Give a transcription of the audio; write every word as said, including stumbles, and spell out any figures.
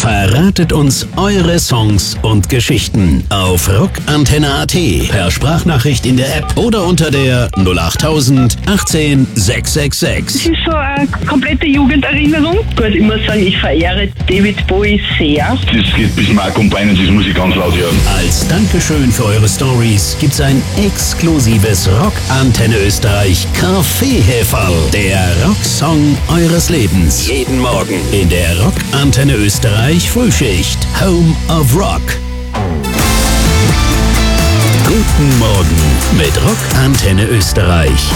Verratet uns eure Songs und Geschichten auf rockantenne punkt at, per Sprachnachricht in der App oder unter der null achttausend achtzehn sechs sechs sechs. Das ist so eine komplette Jugenderinnerung. Ich würde immer sagen, ich verehre David Bowie sehr. Das geht bis Mark und Beinen, das muss ich ganz laut hören. Als Dankeschön für eure Stories gibt's ein exklusives Rockantenne Österreich Kaffeehäferl. Der Rocksong eures Lebens. Jeden Morgen in der Rockantenne Österreich Frühschicht. Home of Rock. Guten Morgen mit Rockantenne Österreich.